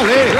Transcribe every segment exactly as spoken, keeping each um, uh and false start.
Vale.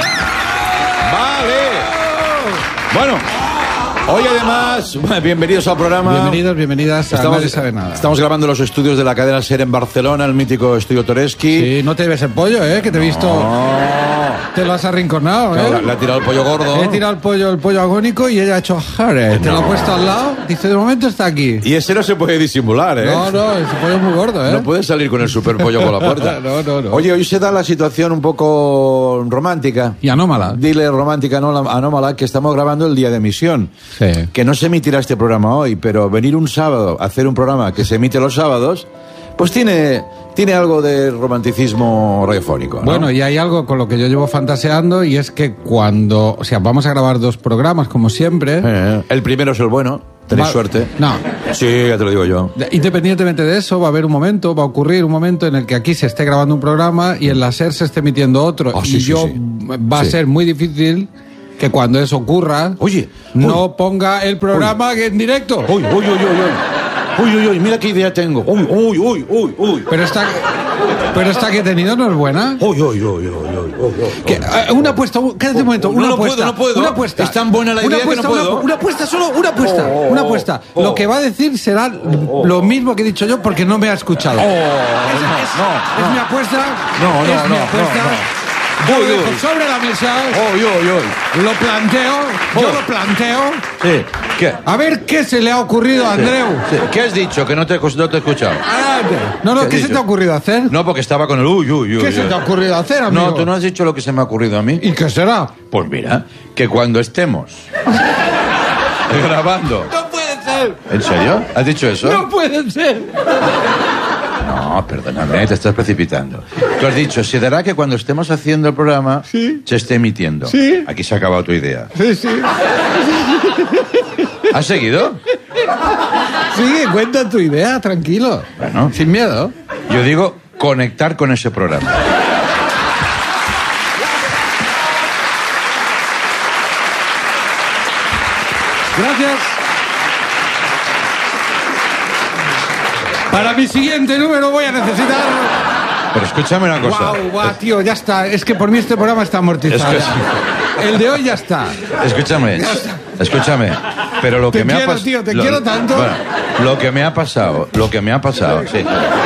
Vale. Bueno. Hoy además, bienvenidos al programa. Bienvenidos, bienvenidas a estamos, Nadie Sabe Nada. Estamos grabando los estudios de la cadena SER en Barcelona, el mítico Estudio Toreski. Sí, no te ves el pollo, ¿eh? Que te he visto... No. Te lo has arrinconado, ¿eh? Claro, le ha tirado el pollo gordo. He tirado el pollo, el pollo agónico y ella ha hecho jare. Te No. lo ha puesto al lado. Dice, de momento está aquí. Y ese no se puede disimular, ¿eh? No, no, ese pollo es muy gordo, ¿eh? No puede salir con el super pollo por la puerta. No, no, no. Oye, hoy se da la situación un poco romántica. Y anómala. Dile romántica, no, anómala, que estamos grabando el día de emisión. Sí. Que no se emitirá este programa hoy, pero venir un sábado a hacer un programa que se emite los sábados, pues tiene, tiene algo de romanticismo radiofónico, ¿no? Bueno, y hay algo con lo que yo llevo fantaseando y es que cuando... O sea, vamos a grabar dos programas, como siempre. Eh, el primero es el bueno, tenéis Va- suerte. No. Sí, ya te lo digo yo. Independientemente de eso, va a haber un momento, va a ocurrir un momento en el que aquí se esté grabando un programa y en la SER se esté emitiendo otro. Oh, sí, y sí, yo sí. va a Sí. ser muy difícil que cuando eso ocurra, Oye, no uy. ponga el programa en directo. Uy, uy, uy, uy, uy. Uy, uy, uy, mira qué idea tengo. Uy, uy, uy, uy, uy. Pero esta, pero esta que he tenido no es buena. Uy, uy, uy, uy, uy, uy, uy. Que, eh, una apuesta, un- cállate un momento, No, una no apuesta. puedo, no puedo. Una apuesta. Es tan buena la Una idea que apuesta, no puedo. Una, una apuesta, solo una apuesta. Oh, una apuesta. oh. Lo que va a decir será lo mismo que he dicho yo porque no me ha escuchado. Oh, es, no, es- no, es no. mi apuesta. No, no, es mi no, apuesta. no, no. Yo Uy, lo dejo uy. sobre la mesa. Uy, uy, uy. Lo planteo. Yo Oh. lo planteo. Sí. ¿Qué? A ver qué se le ha ocurrido a Andreu. Sí. ¿Qué has dicho? Que no te, no te he escuchado. Adelante. No, no, ¿Qué ¿qué, has se dicho? te ha ocurrido hacer? No, porque estaba con el uy, uy, uy. ¿Qué se uy. te ha ocurrido hacer, amigo? No, tú no has dicho lo que se me ha ocurrido a mí. ¿Y qué será? Pues mira, que cuando estemos grabando... No puede ser. ¿En serio? ¿Has dicho eso? No puede ser. No, perdóname, te estás precipitando. Tú has dicho, se dará que cuando estemos haciendo el programa Sí. se esté emitiendo. Sí. Aquí se ha acabado tu idea. Sí, sí. ¿Has seguido? Sigue, cuenta tu idea, tranquilo. Bueno. Sin miedo. Yo digo conectar con ese programa. Gracias. Para mi siguiente número voy a necesitar... Pero escúchame una cosa. Guau, guau, tío, ya está. Es que por mí este programa está amortizado. Es que El de hoy ya está. Escúchame, escúchame. Pero lo que Te me quiero, ha pasado... tío, te quiero tanto. Bueno, lo que me ha pasado, lo que me ha pasado, sí.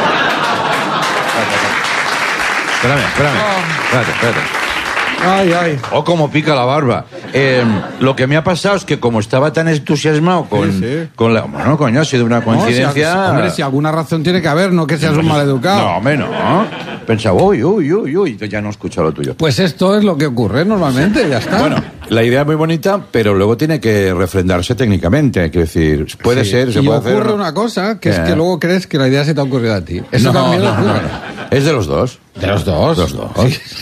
Espérame, espérame. Espérate, espérate. Ay, ay. O como pica la barba. Eh, lo que me ha pasado es que como estaba tan entusiasmado con, Sí, sí. con la... Bueno, coño, ha sido una coincidencia... No, si, hombre, si alguna razón tiene que haber, no que seas un maleducado. No, hombre, no. Pensaba, uy, uy, uy, uy, ya no he escuchado lo tuyo. Pues esto es lo que ocurre normalmente, ya está. Bueno, la idea es muy bonita, pero luego tiene que refrendarse técnicamente. Hay que decir, puede Sí. ser, se y puede ocurre hacer... ¿no? una cosa, que es ¿Qué? que luego crees que la idea se te ha ocurrido a ti. Eso no, también no, ocurre. no, no. Es de los dos. De los dos. De los dos.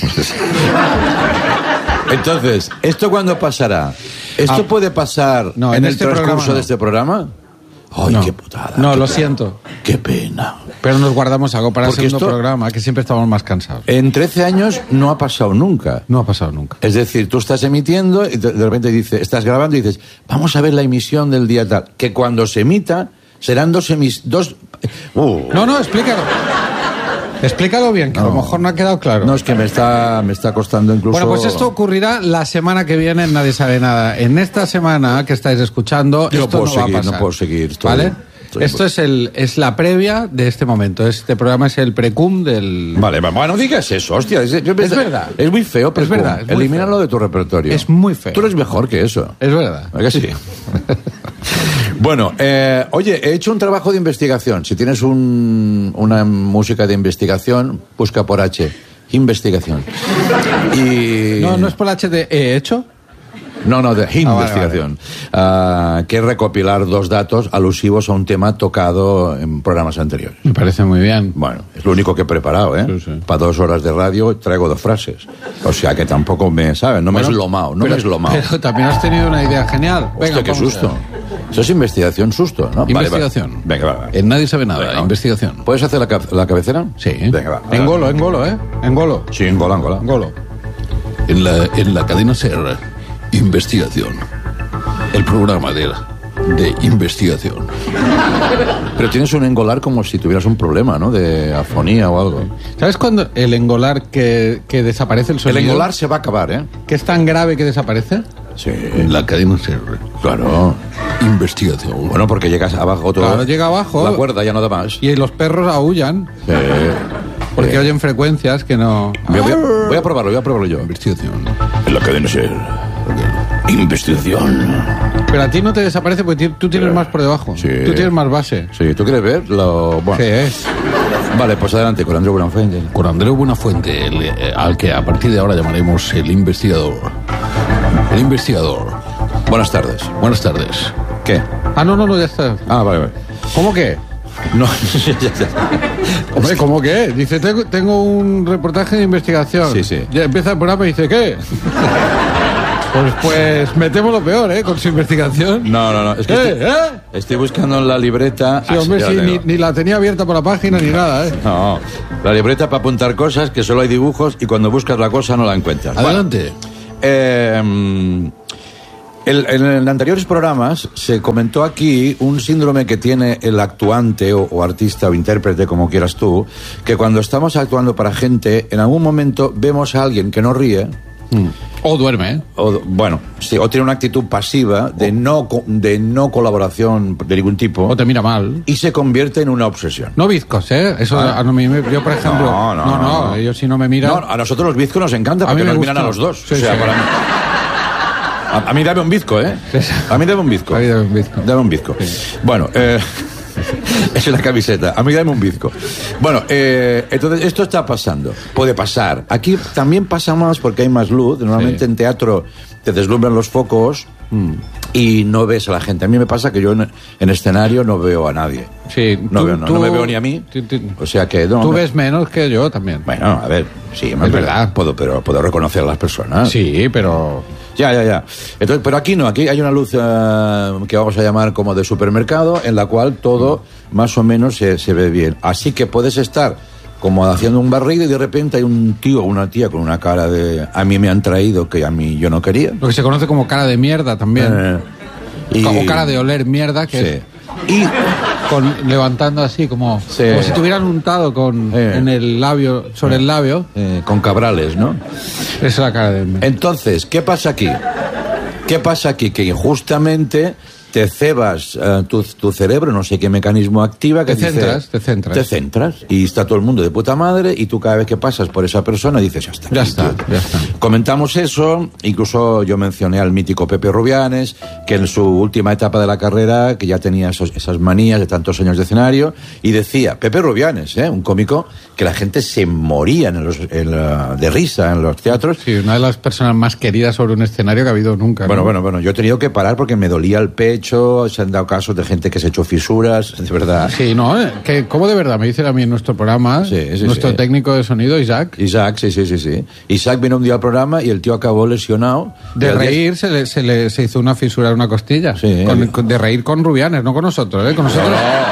Entonces, ¿esto cuándo pasará? ¿Esto Ah, puede pasar no, en, en el este transcurso programa no. de este programa? ¡Ay, No. qué putada! No, qué lo pena, siento. ¡Qué pena! Pero nos guardamos algo para el Porque segundo esto- programa, que siempre estamos más cansados. En trece años no ha pasado nunca. No ha pasado nunca. Es decir, tú estás emitiendo y de de repente dices, estás grabando y dices, vamos a ver la emisión del día tal. Que cuando se emita serán dos emis... Dos... Uh. No, no, explícalo. Explícalo bien, que a lo No. mejor no ha quedado claro. No, es que me está, me está costando incluso... Bueno, pues esto ocurrirá la semana que viene en Nadie Sabe Nada. En esta semana que estáis escuchando, Yo no esto puedo no va seguir, a pasar. no puedo seguir, estoy- ¿Vale? estoy- Esto es, el, es la previa de este momento. Este programa es el precum del... Vale, va- bueno, no digas eso, hostia. Es, yo Es verdad. Es muy feo, pero Es verdad, es muy elimínalo feo. de tu repertorio. Es muy feo. Tú eres mejor que eso. Es verdad. ¿A que sí? Bueno, eh, oye, he hecho un trabajo de investigación. Si tienes un, una música de investigación, busca por H. Investigación. Y... No, no es por H de he hecho. No, no, de vale, investigación. Ah, que es recopilar dos datos alusivos a un tema tocado en programas anteriores. Me parece muy bien. Bueno, es lo único que he preparado, ¿eh? Sí, sí. Para dos horas de radio traigo dos frases. O sea que tampoco me, ¿sabes? No Bueno, me es lomao, no pero, me es lomao. Pero también has tenido una idea genial. Venga, Hostia, qué vamos susto. allá. Eso es investigación susto, ¿no? Vale, Investigación. vale. Venga, va, va. En Nadie Sabe Nada. Venga. Investigación. ¿Puedes hacer la, ca- la cabecera? Sí. Venga, va. Engolo, engolo, ¿eh? Engolo. Sí, Angola, Angola. Engolo. En la, en la cadena SER, Investigación. El programa del de investigación. Pero tienes un engolar como si tuvieras un problema, ¿no? De afonía o algo. ¿Sabes cuándo el engolar que, que desaparece el sonido? El engolar se va a acabar, ¿eh? ¿Que es tan grave que desaparece? Sí. La cadena ser. Claro. Investigación. Bueno, porque llegas abajo todo. Claro, llega abajo. La cuerda ya no da más. Y los perros aúllan. Sí. Porque Eh. oyen frecuencias que no... Voy a, voy a- voy a probarlo, voy a probarlo yo. Investigación. En la cadena ser. Investigación. Pero a ti no te desaparece porque ti- tú tienes Pero- más por debajo. Sí. Tú tienes más base. Sí, ¿tú quieres ver? Lo... Bueno. Sí, ¿eh? Vale, pues adelante con Andreu Buenafuente. Con Andreu Buenafuente, el, eh, al que a partir de ahora llamaremos el investigador. El investigador. Buenas tardes. Buenas tardes. ¿Qué? Ah, no, no, no, ya está. Ah, vale, vale. ¿Cómo que? No, ya, ya. Hombre, ¿cómo que? Dice, tengo, tengo un reportaje de investigación. Sí, sí. Ya empieza el programa y dice, ¿qué? Pues, pues metemos lo peor, ¿eh? Con su investigación. No, no, no. Es que ¿Eh? estoy, ¿Eh? estoy buscando en la libreta. Sí, Ah, hombre, ya sí, la ni, tengo. ni la tenía abierta por la página ni nada, ¿eh? No, la libreta para apuntar cosas que solo hay dibujos y cuando buscas la cosa no la encuentras. Adelante. Bueno, eh, el- en anteriores programas se comentó aquí un síndrome que tiene el actuante o, o artista o intérprete, como quieras tú, que cuando estamos actuando para gente, en algún momento vemos a alguien que no ríe. O duerme, ¿eh? O, bueno, sí, o tiene una actitud pasiva de no, co- de no colaboración de ningún tipo O te mira mal. y se convierte en una obsesión. No bizcos, ¿eh? Eso, Ah. a mí me- yo, por ejemplo... No, no, no, no, no. ellos si no me miran... No, a nosotros los bizcos nos encanta A porque mí me nos miran gusta. a los dos. Sí, o sea, sí. para mí... A, a mí dame un bizco, ¿eh? A mí dame un bizco. A mí dame un bizco. Dame un bizco. Sí. Bueno, eh... es la camiseta. A mí dame un bizco. Bueno, eh, entonces esto está pasando. Puede pasar. Aquí también pasa más porque hay más luz. Normalmente Sí. en teatro te deslumbran los focos y no ves a la gente. A mí me pasa que yo en, en escenario no veo a nadie. Sí, No, tú- veo, no, tú- no me veo ni a mí. tú- tú- O sea que no. Tú me- ves menos que yo también. Bueno, a ver, sí, Es verdad. Puedo, pero puedo reconocer a las personas. Sí, pero... Ya, ya, ya. Entonces, pero aquí no, aquí hay una luz eh, que vamos a llamar como de supermercado, en la cual todo más o menos se, se ve bien. Así que puedes estar como haciendo un barrido y de repente hay un tío o una tía con una cara de a mí me han traído que a mí yo no quería. Lo que se conoce como cara de mierda también. Eh, y- O cara de oler mierda, que Sí. es Y con, levantando así, como, Sí. como si tuvieran untado con, Eh. en el labio, sobre el labio. eh, con cabrales, ¿no? Esa es la cara de mierda. Entonces, ¿qué pasa aquí? ¿Qué pasa aquí? Que injustamente te cebas eh, tu, tu cerebro, no sé qué mecanismo activa que Te dice- centras, te centras. Te centras y está todo el mundo de puta madre y tú cada vez que pasas por esa persona dices, ya está. Ya aquí, está, tío". ya está. Comentamos eso, incluso yo mencioné al mítico Pepe Rubianes, que en su última etapa de la carrera, que ya tenía esos- esas manías de tantos años de escenario, y decía, Pepe Rubianes, ¿eh? un cómico que la gente se moría en los, en la- de risa en los teatros. Sí, una de las personas más queridas sobre un escenario que ha habido nunca. ¿no? Bueno, bueno, bueno, yo he tenido que parar porque me dolía el pecho, se han dado casos de gente que se ha hecho fisuras, de verdad. Sí, no, eh, que como de verdad me dicen a mí en nuestro programa, Sí, sí, nuestro sí. técnico de sonido, Isaac, Isaac, sí, sí, sí, sí. Isaac vino un día al programa y el tío acabó lesionado. Y de al día- reír se le, se le se hizo una fisura en una costilla. Sí. Con- con- de reír con Rubianes, no con nosotros, ¿eh? Con nosotros,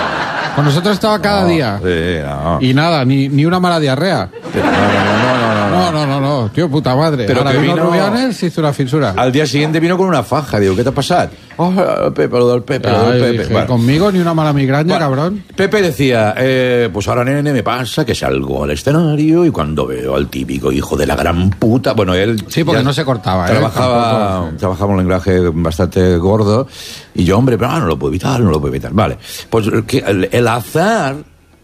con nosotros estaba cada No, día. sí, no. Y nada, ni, ni una mala diarrea. No, no, no, no, no, no. No, no, no, no, tío, puta madre. Pero Ahora que vino vino- Rubianes, se hizo una fisura. Al día siguiente vino con una faja. Digo, ¿qué te ha pasado? Oh, Pepe, lo del Pepe, lo Ay, del Pepe. dije, Bueno. conmigo ni una mala migraña, Bueno, cabrón. Pepe decía, eh, pues ahora, nene, me pasa que salgo al escenario y cuando veo al típico hijo de la gran puta... Bueno, él... Sí, porque ya no se cortaba, ¿eh? Trabajaba, Tampoco, sí. trabajaba un lenguaje bastante gordo y yo, hombre, pero ah, no lo puedo evitar, no lo puedo evitar. Vale, pues que el, el azar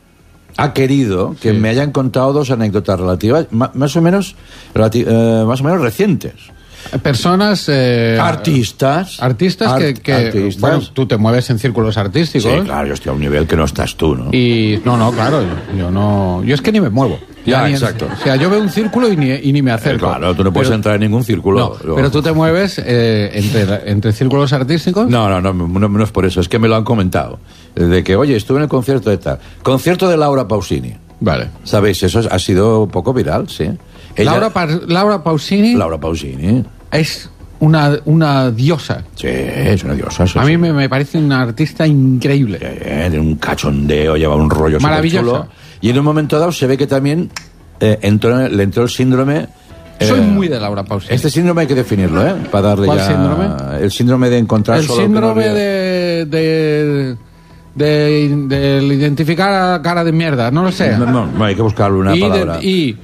ha querido que Sí. me hayan contado dos anécdotas relativas, ma- más o menos, relati- eh, más o menos recientes. Personas... eh, Artistas. Artistas que... Art- que artistas. Bueno, tú te mueves en círculos artísticos. Sí, claro, yo estoy a un nivel que no estás tú, ¿no? Y no, no, claro, yo, yo no, yo es que ni me muevo. Ya, ni en- exacto. o sea, yo veo un círculo y ni, y ni me Eh, acerco. claro, tú no puedes Pero- entrar en ningún círculo. No, Luego- pero tú te mueves eh, entre, entre círculos artísticos. No, no, no, no, no es por eso, es que me lo han comentado. De que, oye, estuve en el concierto de tal. Concierto de Laura Pausini. Vale. ¿Sabéis? Eso ha sido un poco viral, sí. Ella- Laura, Pa- Laura Pausini Laura Pausini. es una, una diosa. Sí, es una diosa. sí, A sí. mí me, me parece una artista increíble. Eh, tiene un cachondeo, lleva un rollo Maravillosa. superchulo. Y en un momento dado se ve que también eh, entró, le entró el síndrome... Soy eh, muy de Laura Pausini. Este síndrome hay que definirlo, ¿eh? Para darle ¿Cuál ya... síndrome? El síndrome de encontrar El solo lo que síndrome no había- de de, de, de, de identificar a cara de mierda, no lo sé. No, no, no, hay que buscarle una I palabra. De, I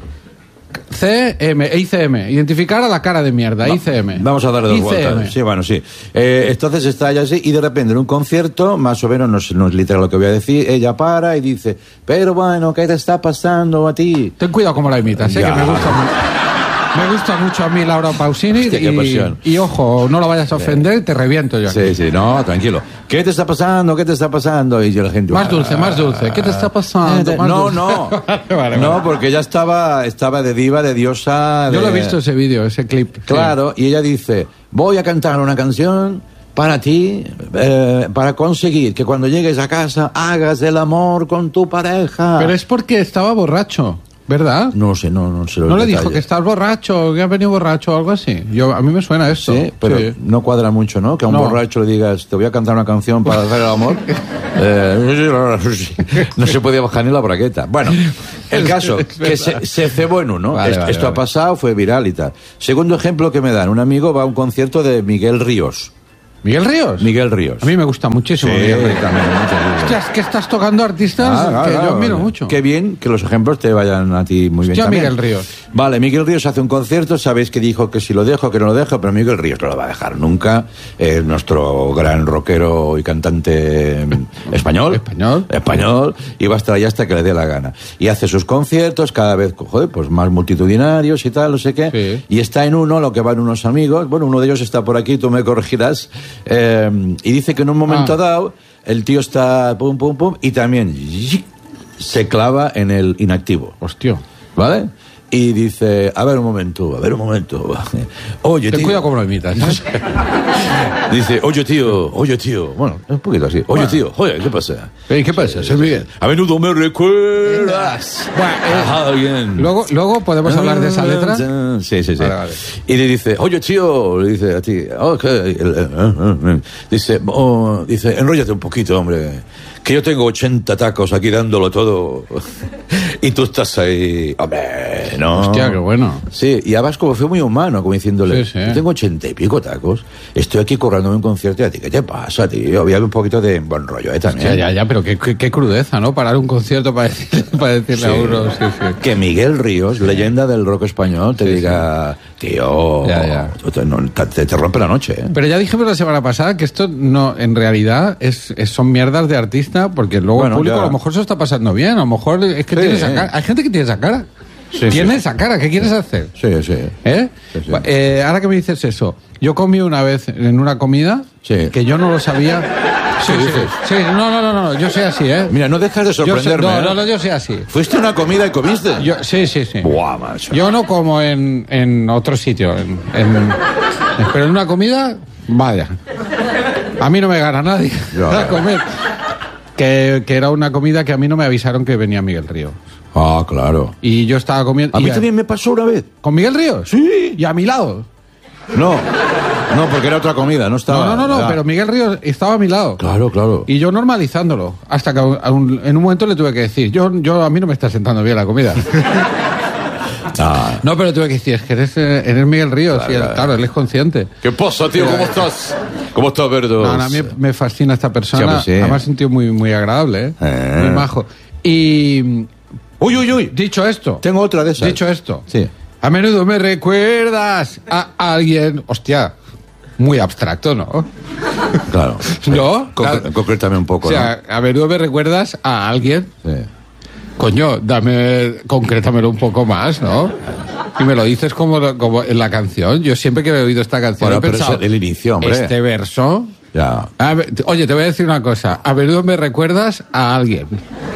C M, I C M, identificar a la cara de mierda, Va, I C M. Vamos a darle dos I C M. vueltas. Sí, bueno, sí. Eh, entonces está ella así y de repente en un concierto, más o menos, no es, no es literal lo que voy a decir, ella para y dice, pero bueno, ¿qué te está pasando a ti? Ten cuidado como la imitas, sé Ya. que me gusta mucho. Me gusta mucho a mí Laura Pausini. Hostia, qué pasión. y, y ojo, no la vayas a ofender, te reviento yo aquí. Sí, sí, no, tranquilo. ¿Qué te está pasando? ¿Qué te está pasando? Y yo la gente... Más dulce, más dulce. ¿Qué te está pasando? Más No, dulce. no. Vale, vale, No, vale. porque ella estaba, estaba de diva, de diosa... Yo de- lo he visto ese vídeo, ese clip. Claro, y ella dice, voy a cantar una canción para ti, eh, para conseguir que cuando llegues a casa hagas el amor con tu pareja. Pero es porque estaba borracho, ¿verdad? No sé, no, no sé los ¿No le dijo detalles. que estás borracho, que has venido borracho o algo así? Yo, a mí me suena esto. Sí, pero Sí. no cuadra mucho, ¿no? Que a un No. borracho le digas, te voy a cantar una canción para hacer el amor. Eh, no se podía bajar ni la bragueta. Bueno, el caso, Es que se, verdad. se cebó en uno. Vale, esto vale, esto ha vale. pasado, fue viral y tal. Segundo ejemplo que me dan, un amigo va a un concierto de Miguel Ríos. ¿Miguel Ríos? Miguel Ríos. A mí me gusta muchísimo Sí, Miguel Ríos. también, mucho, mucho. Hostia, es que estás tocando artistas Ah, claro, que claro. yo admiro mucho. Qué bien que los ejemplos te vayan a ti muy bien Hostia, también. Miguel Ríos. Vale, Miguel Ríos hace un concierto, sabéis que dijo que si lo dejo, que no lo dejo, pero Miguel Ríos no lo va a dejar nunca. Es nuestro gran rockero y cantante mm, español. Español. Español, y va a estar ahí hasta que le dé la gana. Y hace sus conciertos cada vez, joder, pues más multitudinarios y tal, no sé qué. Sí. Y está en uno, lo que van unos amigos, bueno, uno de ellos está por aquí, tú me corregirás, eh, y dice que en un momento Ah. dado, el tío está pum, pum, pum, y también se clava en el inactivo. Hostia. ¿Vale? Y dice, a ver un momento, a ver un momento. Oye, Ten tío. cuidado cómo lo imitas. ¿no? Dice, oye, tío, oye, tío. Bueno, un poquito así. Oye, Bueno. tío, oye, ¿qué pasa? Ey, ¿qué pasa? Soy Miguel. A menudo me recuerdas Bueno, eh, a alguien. Luego, luego podemos hablar de esa letra. Sí, sí, sí. Vale, vale. Y le dice, oye, tío, le dice a ti, ok. Dice, oh, dice, enróllate un poquito, hombre, que yo tengo ochenta tacos aquí dándolo todo. Y tú estás ahí, hombre, no. Hostia, qué bueno. Sí, y además como fue muy humano, como diciéndole, Sí, sí. yo tengo ochenta y pico tacos, estoy aquí currándome un concierto y a ti, ¿qué te pasa, tío? Había un poquito de buen rollo, ¿eh? También. Ya, ya, ya, pero qué, qué, qué crudeza, ¿no? Parar un concierto para decirle, para decirle a Sí. uno, sí, sí. Que Miguel Ríos, leyenda del rock español, te diga, tío, Ya, ya. Te, no, te- te rompe la noche, ¿eh? Pero ya dijimos la semana pasada que esto no, en realidad es, es- son mierdas de artista, porque luego Bueno, el público ya. a lo mejor se está pasando bien, a lo mejor es que Sí, tiene esa eh. cara. Hay gente que tiene esa cara. Sí, tiene sí. esa cara, ¿qué quieres hacer? Sí, sí. ¿Eh? Sí, sí. Eh, ahora que me dices eso, yo comí una vez en una comida Sí. que yo no lo sabía. Sí, ¿Qué sí, dices? sí, no, no, no, no, yo soy así, ¿eh? Mira, no dejas de Yo soy- sorprenderme. no, ¿eh? no, no, yo soy así. ¿Fuiste a una comida y comiste? Yo, sí, sí, sí. Buah, macho. Yo no como en, en otro sitio, en, en- pero en una comida, vaya. A mí no me gana nadie Ya. a comer. Que, que era una comida que a mí no me avisaron que venía Miguel Ríos. Ah, claro. Y yo estaba comiendo... A y mí también me pasó una vez. ¿Con Miguel Ríos? Sí. Y a mi lado. No, no, porque era otra comida, no estaba... No, no, no, no, Ah. pero Miguel Ríos estaba a mi lado. Claro, claro. Y yo normalizándolo. Hasta que a un- a un- en un momento le tuve que decir, yo, yo a mí no me está sentando bien la comida. Ah. No, pero tuve que decir, es que eres, eh, eres Miguel Ríos. Claro, y él, claro. claro, él es consciente. ¿Qué pasa, tío? ¿Cómo estás? ¿Cómo estás, Verdo? No, no, a mí me fascina esta persona. Sí, hombre, sí. Además, un tío muy, muy agradable, ¿eh? Eh. Muy majo. Y Uy, uy, uy. dicho esto, Tengo otra de esas. dicho esto, Sí. a menudo me recuerdas a alguien, hostia, muy abstracto, ¿no? Claro. ¿No? Concre- Claro. Concrétame un poco, O sea, a menudo me recuerdas a alguien, ¿no? Sí. coño, dame, concrétamelo un poco más, ¿no? Y me lo dices como, como en la canción. Yo siempre que he oído esta canción Bueno, he pero es pensado, el inicio, hombre. este verso... Ya. A ver, oye, te voy a decir una cosa. A menudo me recuerdas a alguien.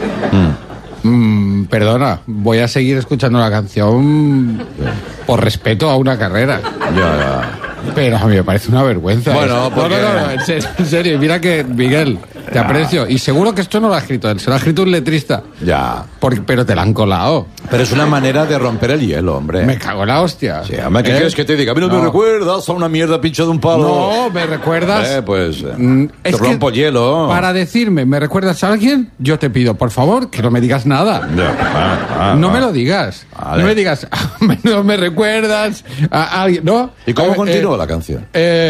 Mm, perdona, voy a seguir escuchando la canción por respeto a una carrera. Ya, ya. Pero a mí me parece una vergüenza. Bueno, eso. porque- no, no, no, en serio, en serio, mira que, Miguel, te aprecio. Y seguro que esto no lo ha escrito él, se lo ha escrito un letrista. Ya. Porque, pero te la han colado. Pero es una manera de romper el hielo, hombre. Me cago en la hostia. Sí, hombre, ¿qué ¿Eh? quieres que te diga? A mí no, me No. recuerdas a una mierda pincha de un palo. No, me recuerdas. Eh, pues, eh, Mm, te es que rompo hielo. Para decirme, ¿me recuerdas a alguien? Yo te pido, por favor, que no me digas nada. Ya, ah, ah, No ah. me lo digas. Vale. No me digas, no me recuerdas a alguien, ¿no? ¿Y cómo Eh, continúa eh, la canción? eh,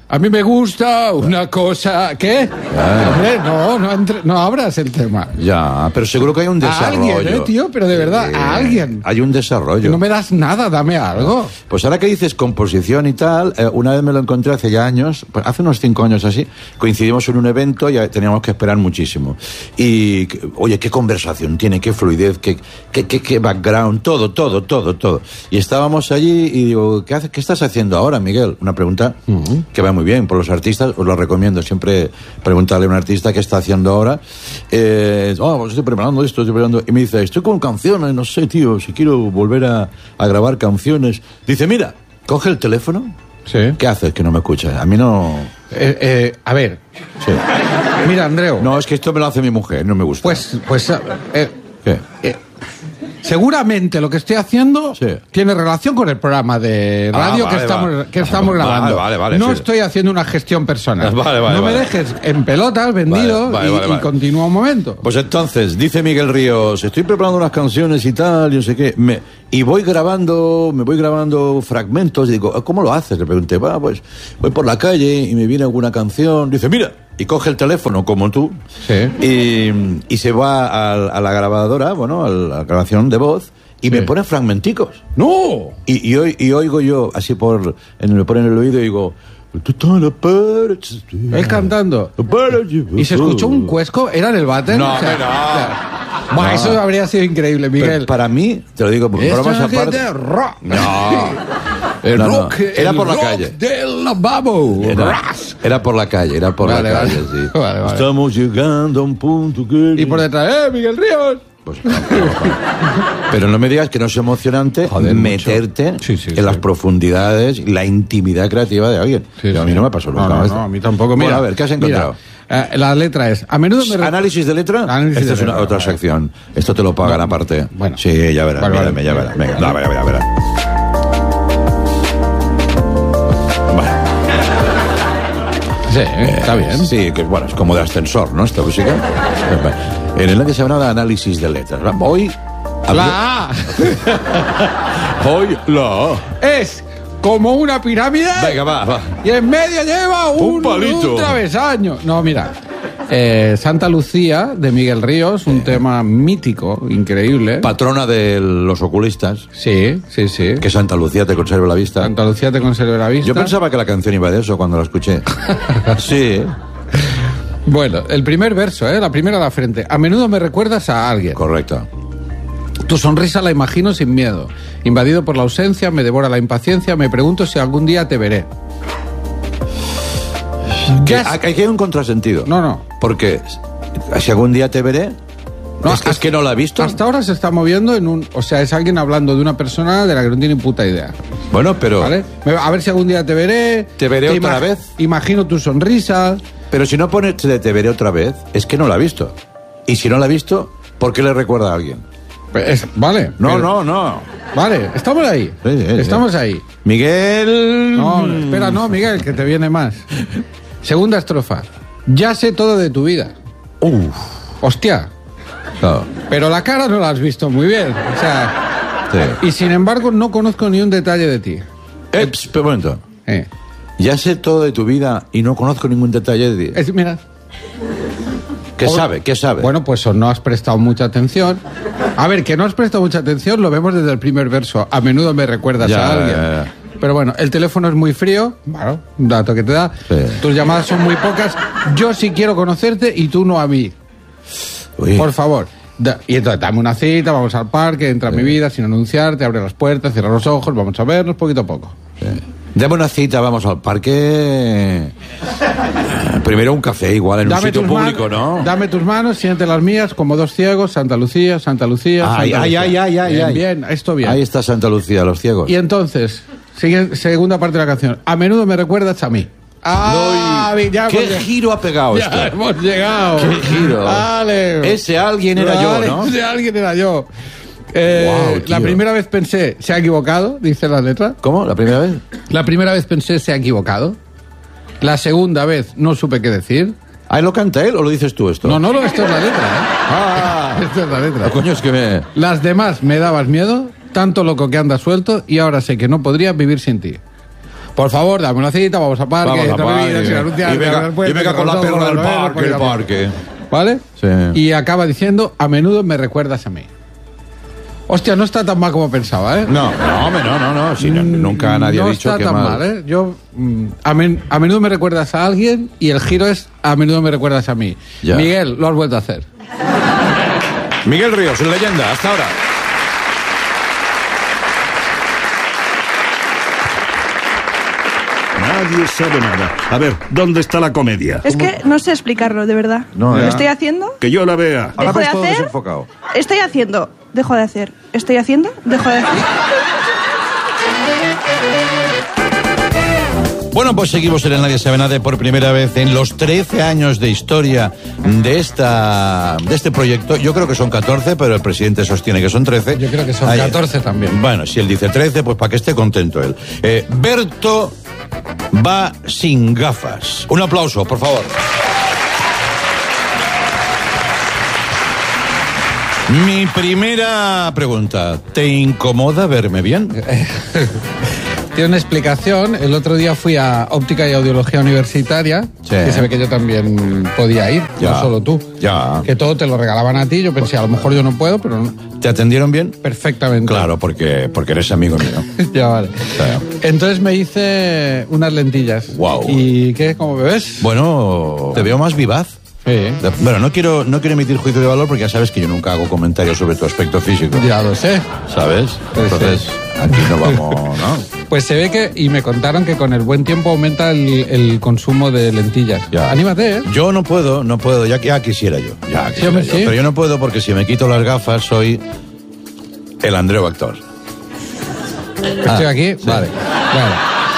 A mí me gusta una cosa... ¿Qué? Ah. Hombre, no, no, entre- no abras el tema. Ya, pero seguro que hay un A desarrollo. alguien, ¿eh, tío? Pero de verdad, Eh, a alguien. Hay un desarrollo. No me das nada, dame algo. Pues ahora que dices composición y tal, eh, una vez me lo encontré hace ya años, pues hace unos cinco años así, coincidimos en un evento y teníamos que esperar muchísimo. Y, oye, qué conversación tiene, qué fluidez, qué, qué, qué, qué background, todo, todo, todo, todo. Y estábamos allí y digo, ¿qué, hace, qué estás haciendo ahora, Miguel? Una pregunta uh-huh. que va muy bien por los artistas, os lo recomiendo siempre preguntarle a un artista qué está haciendo ahora. Eh, oh, pues estoy preparando esto, estoy preparando... Y me dice, estoy con canciones, no sé, tío, si quiero volver a, a grabar canciones. Dice, mira, coge el teléfono. Sí. ¿Qué haces que no me escuchas? A mí no... Eh, eh, a ver. Sí. Mira, Andreu. No, es que esto me lo hace mi mujer, no me gusta. Pues, pues... eh, ¿Qué? eh, seguramente lo que estoy haciendo Sí. tiene relación con el programa de radio Ah, que vale, estamos, vale. que estamos Vale, grabando. vale, vale, no sí. estoy haciendo una gestión personal. Vale, vale, no me vale. dejes en pelotas, vendido, Vale, vale, y, vale, y vale. continúa un momento. Pues entonces, dice Miguel Ríos, estoy preparando unas canciones y tal, y no sé qué, me, y voy grabando, me voy grabando fragmentos, y digo, ¿cómo lo haces? Le pregunté, va, pues, voy por la calle y me viene alguna canción, dice, mira, y coge el teléfono, como tú, Sí. y, y se va a, a la grabadora, bueno, a la grabación de voz, y Sí. me pone fragmenticos. ¡No! Y, y, oy- y oigo yo, así por, en, me pone en el oído y digo... Él cantando. ¿Y se escuchó un cuesco? ¿Era en el váter? No, O sea, hombre, no. o sea, buah, No. eso habría sido increíble, Pero Miguel. para mí, te lo digo, por Esto bromas es aparte... de rock. No. El No, no. rock. Era el por la rock calle. del lavabo. Era, Ras. era por la calle, era por Vale, la vale. calle, sí. Vale, vale. Estamos llegando a un punto que... Y por detrás, ¡eh, Miguel Ríos! Pues, no, pero, pero no me digas que no es emocionante Joder, meterte mucho. Sí, sí, en sí. las profundidades y la intimidad creativa de alguien. Sí, Pero a mí sí. no me pasó nunca. No, no, esto. no, a mí tampoco. Bueno, Mira, a ver, ¿qué has encontrado? mira, eh, la letra es, a menudo me... re- ¿Análisis de letra? Análisis Esta de es una, letra, otra vale. sección. Esto te lo pagan aparte. Bueno. Sí, ya verás, Vale, vale. mírame, ya verás. Venga, no, verá, verá, verá. Vale. Sí, eh, está bien. Sí, que bueno, es como de ascensor, ¿no? Esta música. En el que se habla de análisis de letras. Hoy... La A Hoy la A. es como una pirámide Venga, va, va. y en medio lleva un, Un palito. un travesaño. No, mira. Eh, Santa Lucía, de Miguel Ríos, un tema mítico, increíble. Patrona de los oculistas. Sí, sí, sí. Que Santa Lucía te conserve la vista. Santa Lucía te conserve la vista. Yo pensaba que la canción iba de eso cuando la escuché. Sí, Bueno, el primer verso, ¿eh? La primera a la frente. A menudo me recuerdas a alguien. correcto. Tu sonrisa la imagino sin miedo. Invadido por la ausencia, me devora la impaciencia, me pregunto si algún día te veré. Que, Ya es- aquí hay un contrasentido. No, no. Porque si algún día te veré, No, es, que- es que no la he visto. Hasta ahora se está moviendo en un... O sea, es alguien hablando de una persona de la que no tiene puta idea. Bueno, pero, ¿Vale? Me- A ver si algún día te veré. ¿Te veré otra vez? Imagino tu sonrisa. pero si no pone te, te veré otra vez, es que no la ha visto. Y si no la ha visto, ¿por qué le recuerda a alguien? Es- vale. No, pero- no, no. Vale, estamos ahí. Sí, sí, sí. Estamos ahí. Miguel... No, espera, no, Miguel, que te viene más. Segunda estrofa. Ya sé todo de tu vida. Uf. Hostia. Claro. Pero la cara no la has visto muy bien. O sea, Sí. y sin embargo no conozco ni un detalle de ti. Eh, ps, pero un momento. Eh. Ya sé todo de tu vida y no conozco ningún detalle de ti. Es- mira. ¿Qué o- sabe? ¿Qué sabe? Bueno, pues o no has prestado mucha atención. A ver, que no has prestado mucha atención lo vemos desde el primer verso. A menudo me recuerdas Ya, a alguien. ya, ya. Pero bueno, el teléfono es muy frío. Bueno, un dato que te da. Sí. Tus llamadas son muy pocas. Yo sí quiero conocerte y tú no a mí. Uy. Por favor. Da- y entonces dame una cita, vamos al parque, entra a mi vida sin anunciarte, abre las puertas, cierra los ojos, vamos a vernos poquito a poco. Dame una cita, vamos al parque. Primero un café, igual, en un sitio tus público, manos, ¿no? Dame tus manos, siente las mías, como dos ciegos, Santa Lucía, Santa Lucía, Ay, Santa ay, Lucía. ay, ay, ay, Bien, ay. bien, esto bien. Ahí está Santa Lucía, los ciegos. Y entonces, sigue- segunda parte de la canción. A menudo me recuerdas a mí. Ah, Uy, ya ¿Qué hemos, giro ha pegado ya esto? hemos llegado. ¡Qué giro! Vale. Ese alguien era Vale, yo, ¿no? Ese alguien era yo. Eh, Guau, tío. la primera vez pensé, se ha equivocado, dice la letra. ¿Cómo? ¿La primera vez? La primera vez pensé, se ha equivocado. La segunda vez no supe qué decir. ¿Ah, lo canta él o lo dices tú esto? No, no, no, esto es la letra, ¿eh? Ah, Esto es la letra. ah, coño, es que me... Las demás me dabas miedo, tanto loco que andas suelto y ahora sé que no podría vivir sin ti. por favor, dame una cita, vamos a parque, Vamos a no me parque. digas, sin anunciar, Y venga- al puente, y venga con la los ojos, perra al los ojos, parque, el los ojos. parque. ¿Vale? Sí. Y acaba diciendo, a menudo me recuerdas a mí. Hostia, no está tan mal como pensaba, ¿eh? No, no, hombre, no, no, no. Si no- nunca nadie no ha dicho está que tan mal. mal, ¿eh? Yo, mm, a, men- a menudo me recuerdas a alguien y el giro es a menudo me recuerdas a mí. Ya. Miguel, lo has vuelto a hacer. Miguel Ríos, leyenda, hasta ahora. Nadie sabe nada. A ver, ¿dónde está la comedia? Es que no sé explicarlo, de verdad. No, ¿Lo ya. estoy haciendo? Que yo la vea. Ahora ¿Dejo de ves todo hacer? desenfocado. Estoy haciendo. Dejo de hacer. Estoy haciendo. Dejo de hacer. Bueno, pues seguimos en el Nadie Sabe Nada por primera vez en los trece años de historia de esta de este proyecto. Yo creo que son catorce, pero el presidente sostiene que son trece. Yo creo que son catorce también. Bueno, si él dice trece, pues para que esté contento él. Eh, Berto va sin gafas. Un aplauso, por favor. Mi primera pregunta, ¿te incomoda verme bien? Tiene una explicación. El otro día fui a Óptica y Audiología Universitaria, Sí. que se ve que yo también podía ir, Ya. no solo tú. Ya. Que todo te lo regalaban a ti. Yo pensé, a lo mejor yo no puedo, pero no. ¿Te atendieron bien? Perfectamente. Claro, porque, porque eres amigo mío. Ya vale. Claro. Entonces me hice unas lentillas. Guau. ¿Y qué? ¿Cómo me ves? Bueno, te veo más vivaz. Sí. De- Bueno, no quiero, no quiero emitir juicio de valor porque ya sabes que yo nunca hago comentarios sobre tu aspecto físico. Ya lo sé. ¿Sabes? Pues Entonces, aquí no vamos, ¿no? Pues se ve que, y me contaron que con el buen tiempo aumenta el, el consumo de lentillas. Ya. Anímate, ¿eh? Yo no puedo, no puedo, ya, ya quisiera yo. Ya quisiera hombre, yo. sí. Pero yo no puedo porque si me quito las gafas soy el Andreu actor. Estoy aquí. sí. Vale. Vale.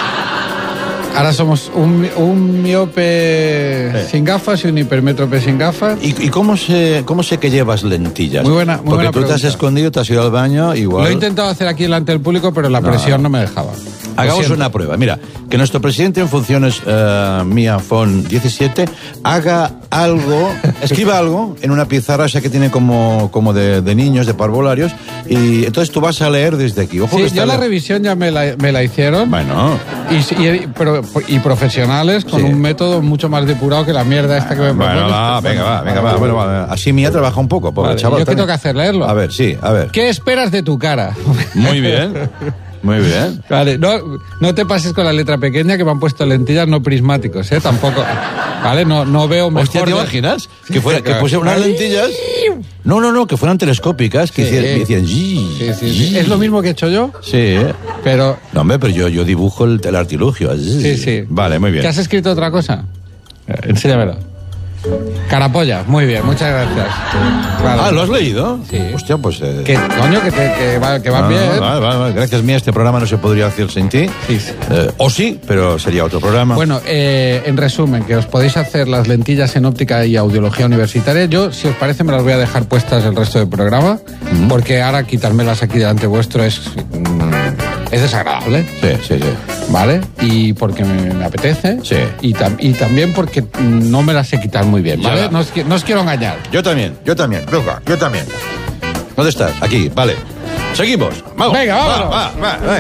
Ahora somos un, un miope Sí. sin gafas y un hipermétrope sin gafas. ¿Y, y cómo, sé, cómo sé que llevas lentillas? Muy buena- muy Porque buena tú te has pregunta. escondido, te has ido al baño, igual... Lo he intentado hacer aquí delante del público, pero la presión no, me dejaba. Lo Hagamos siento. una prueba. Mira, que nuestro presidente en funciones, uh, Mia Fon diecisiete, haga algo, escriba algo en una pizarra esa que tiene como, como de, de niños, de parvularios, y entonces tú vas a leer desde aquí. Ojo que Sí, está yo la le- revisión ya me la, me la hicieron. Bueno, Y, y, pero- y profesionales con Sí. un método mucho más depurado que la mierda esta que me bueno, propones. va, venga, va, venga, va. Bueno, va. Así Mia trabaja un poco, pobre Vale, chaval. ¿yo qué también. tengo que hacer? ¿Leerlo? A ver, sí, a ver. ¿Qué esperas de tu cara? Muy bien, muy bien. Vale, no, no te pases con la letra pequeña que me han puesto lentillas no prismáticos, ¿eh? Tampoco. Vale, no, no veo mejor. Hostia, ¿te de- imaginas? Que, fuera, que claro. pusieran unas lentillas... No, no, no, que fueran telescópicas, que Sí. hicieran... que hicieran Sí, sí, sí. Es lo mismo que he hecho yo, Sí, ¿eh? pero... No, hombre, pero yo, yo dibujo el, el artilugio. Sí, sí. Vale, muy bien. ¿Que has escrito otra cosa? Eh, Enséñamelo. Carapolla, muy bien, muchas gracias. Vale. Ah, ¿lo has leído? Sí. Hostia, pues... Eh... Que, coño, que, te, que, va, que van Ah, bien. vale, vale, vale. Gracias mía, este programa no se podría hacer sin ti. Sí, sí. Eh, o sí, pero sería otro programa. Bueno, eh, en resumen, que os podéis hacer las lentillas en óptica y audiología universitaria. Yo, si os parece, me las voy a dejar puestas el resto del programa, porque ahora quitármelas aquí delante vuestro es, mm, es desagradable, Sí, sí, sí. ¿vale? Y porque me, me apetece. Sí. Y, tam- y también porque mm, no me las sé quitar muy bien, ¿vale? Ya. No os, qui- no os quiero engañar. Yo también, yo también. Luca, yo también. ¿Dónde estás? Aquí, vale. Seguimos. Vamos. Venga, vámonos. Va, va, va,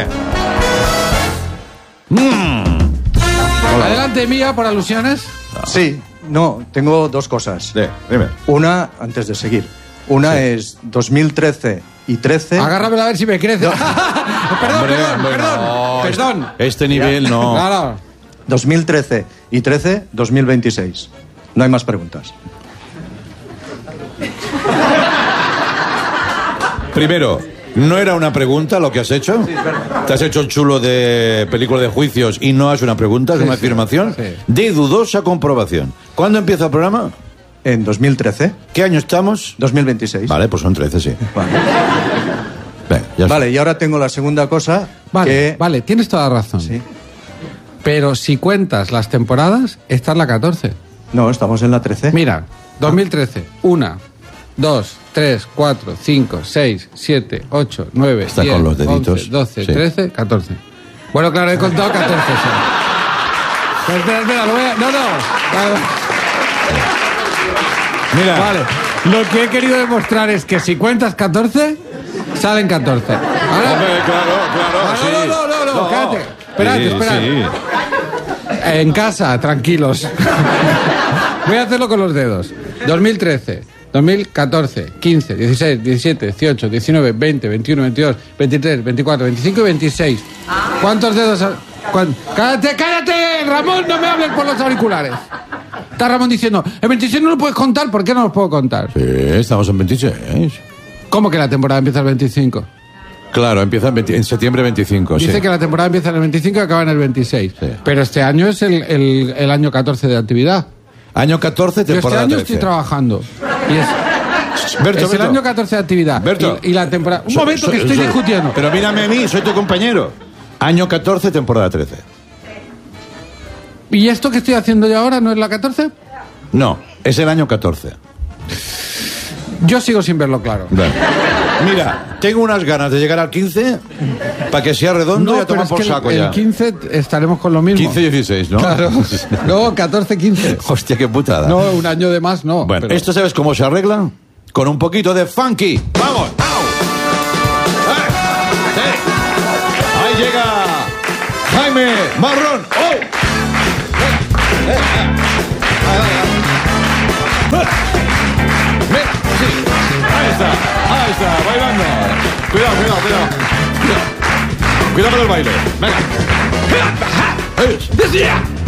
venga. Adelante, Mía, por alusiones. Sí, no, tengo dos cosas. Sí, dime. Una, antes de seguir, una es dos mil trece y trece. Agárramela a ver si me crece. perdón, Hombre, perdón, hombre, perdón, no, perdón. Este nivel no. No, no. dos mil trece y trece, dos mil veintiséis. No hay más preguntas. Primero, ¿no era una pregunta lo que has hecho? ¿Te has hecho el chulo de película de juicios y no es una pregunta, es Sí, una sí, afirmación? sí. De dudosa comprobación. ¿Cuándo empieza el programa? En dos mil trece, ¿Qué año estamos? dos mil veintiséis. Vale, pues son trece, sí. Vale. Venga, ya está. Vale, y ahora tengo la segunda cosa. Vale, que... vale, tienes toda la razón. Sí. Pero si cuentas las temporadas, esta es la catorce. No, estamos en la trece. Mira, dos mil trece, una, dos, tres, cuatro, cinco, seis, siete, ocho, nueve, Está diez, con los deditos. once, doce, Sí. trece, catorce. Bueno, claro, he contado catorce. Sí. Pero espera, espera, lo voy a... No, no. Vale. Mira, Vale, lo que he querido demostrar es que si cuentas catorce, salen catorce. Ahora... Hombre, claro, claro, Ah, sí. no, no, no, no, no, No. cállate. Esperad, Sí, esperad. sí. En casa, tranquilos. Voy a hacerlo con los dedos. dos mil trece, dos mil catorce, quince, dieciséis, diecisiete, dieciocho, diecinueve, veinte, veintiuno, veintidós, veintitrés, veinticuatro, veinticinco y veintiséis. ¿Cuántos dedos? ha- cuán- ¡Cállate, cállate! Ramón, no me hables por los auriculares. Está Ramón diciendo, el veintiséis no lo puedes contar, ¿por qué no lo puedo contar? Sí, estamos en veintiséis. ¿Cómo que la temporada empieza el veinticinco? Claro, empieza en, veinte en septiembre veinticinco, Dice sí. que la temporada empieza en el veinticinco y acaba en el veintiséis. Sí. Pero este año es el, el- el año catorce de actividad. Año catorce, Yo este temporada año trece. estoy trabajando. Y es, Berto, es el Berto. año catorce de actividad. Berto. Y, y la temporada... Un So- momento so- que estoy so- discutiendo. Pero mírame a mí, soy tu compañero. Año catorce, temporada trece. ¿Y esto que estoy haciendo yo ahora no es la catorce? No, es el año catorce. Yo sigo sin verlo claro. Vale. Mira, tengo unas ganas de llegar al quince para que sea redondo y a pero tomar es por que el- saco el, ya. quince estaremos con lo mismo. quince y dieciséis, ¿no? Claro. No, catorce, quince. Hostia, qué putada. No, un año de más no. Bueno, pero- ¿esto sabes cómo se arregla? Con un poquito de funky. ¡Vamos! ¡Au! ¡Eh! ¡Sí! Ahí llega Jaime Marrón. ¡Oh! ¡Eh! ¡Eh! ¡Ah! ¡Ah! Mira, sí. Ahí está, ahí está, bailando. Cuidado, cuidado, cuidado. Cuidado, cuidado con el baile. Venga. ¡Eh!